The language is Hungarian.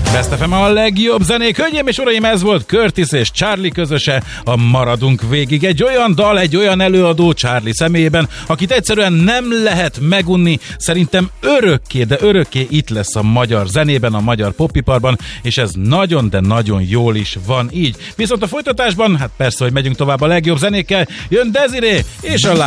Best FM a legjobb zenék. Hölgyeim és uraim, ez volt Curtis és Charlie közöse, a Maradunk végig. Egy olyan dal, egy olyan előadó Charlie személyében, akit egyszerűen nem lehet megunni. Szerintem örökké, de örökké itt lesz a magyar zenében, a magyar popiparban, és ez nagyon, de nagyon jól is van így. Viszont a folytatásban, hát persze, hogy megyünk tovább a legjobb zenékkel, jön Desiree és a